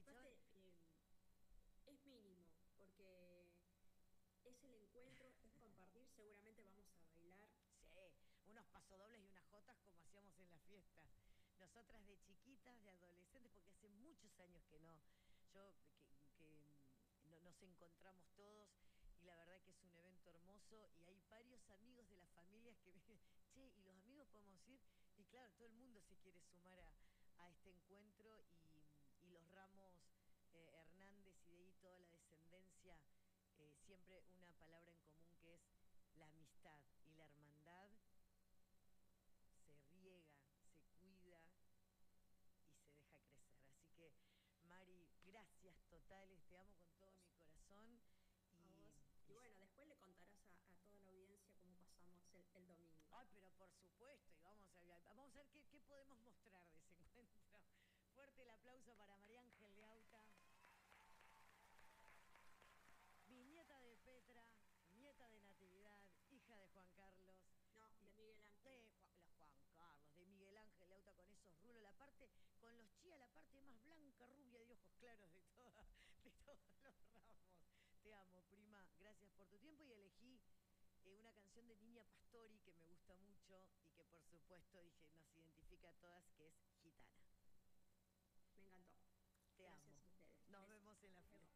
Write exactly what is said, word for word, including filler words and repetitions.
Aparte, eh, es mínimo, porque es el encuentro, es compartir, seguramente vamos a bailar. Sí, unos pasodobles y unas jotas como hacíamos en las fiestas. Nosotras de chiquitas, de adolescentes, porque hace muchos años que no, yo que, que mm, no, nos encontramos todos y la verdad que es un evento hermoso y hay varios amigos de las familias que me, che, y los amigos podemos ir, y claro, todo el mundo se quiere sumar a, a este encuentro y, y los ramos eh, Hernández y de ahí toda la descendencia, eh, siempre una palabra en común que es la amistad y la hermandad se riega, se cuida y se deja crecer. Así que, Mari, gracias totales, te amo con todo mi corazón. A Y, vos. Y y bueno, después le contarás a, a toda la audiencia cómo pasamos el, el domingo. ay, pero por supuesto, y vamos a, vamos a ver qué, qué podemos mostrar de ese encuentro. Fuerte el aplauso para María Ángel Leauta, bisnieta de Petra, nieta de Natividad, hija de Juan Carlos. No, Y de Miguel Ángel. de Juan, la Juan Carlos, de Miguel Ángel Leauta con esos rulos, la parte, con los chía, la parte más blanca, rubia de ojos claros de, toda, de todos los ramos. Te amo, prima, gracias por tu tiempo y elegí eh, una canción de Niña Pastori que me gusta mucho y que por supuesto dije nos identifica a todas, que es Gitana. Me encantó. Te amo. Gracias a ustedes. Nos Besos. vemos en la Hasta fiesta. luego.